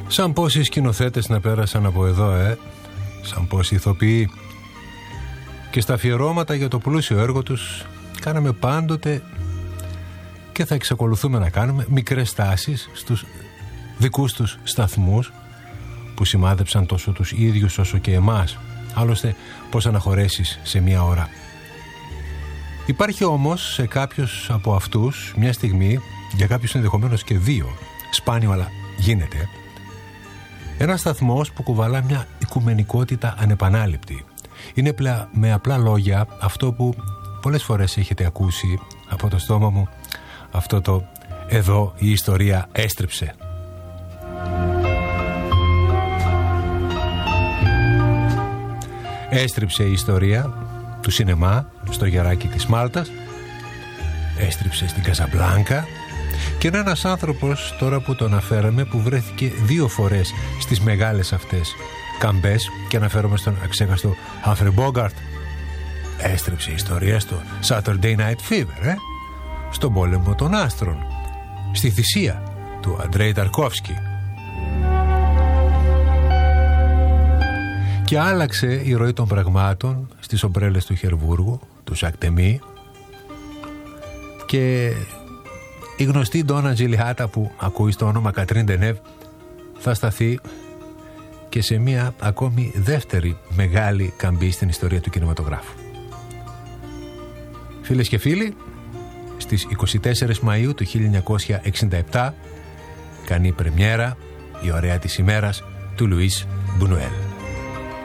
Σαν πόσοι σκηνοθέτες να πέρασαν από εδώ, σαν πόσοι ηθοποιοί. Και στα αφιερώματα για το πλούσιο έργο τους κάναμε πάντοτε και θα εξακολουθούμε να κάνουμε μικρές στάσεις στους δικούς τους σταθμούς που σημάδεψαν τόσο τους ίδιους όσο και εμάς. Άλλωστε πώς αναχωρέσεις σε μία ώρα. Υπάρχει όμως σε κάποιους από αυτούς μια στιγμή, για κάποιους ενδεχομένως και δύο, σπάνιο αλλά γίνεται, ένας σταθμός που κουβαλά μια οικουμενικότητα ανεπανάληπτη. Είναι με απλά λόγια αυτό που πολλές φορές έχετε ακούσει από το στόμα μου, αυτό το «εδώ η ιστορία έστριψε». Έστριψε η ιστορία του σινεμά στο γεράκι της Μάλτας, έστριψε στην Καζαμπλάνκα και είναι ένας άνθρωπος, τώρα που τον αναφέραμε, που βρέθηκε 2 φορές στις μεγάλες αυτές καμπές, και αναφέρομαι στον αξέχαστο Humphrey Bogart. Έστριψε η ιστορία στο Saturday Night Fever, στον πόλεμο των άστρων, στη θυσία του Αντρέι Ταρκόφσκι. Και άλλαξε η ροή των πραγμάτων στις ομπρέλες του Χερβούργου, του Σακτεμί, και η γνωστή Ντόνα Τζιλιάτα που ακούει στο όνομα Κατρίν Ντενέβ θα σταθεί και σε μια ακόμη δεύτερη μεγάλη καμπή στην ιστορία του κινηματογράφου. Φίλες και φίλοι, στις 24 Μαΐου του 1967 κάνει πρεμιέρα η ωραία της ημέρας του Λουίς Μπουνουέλ.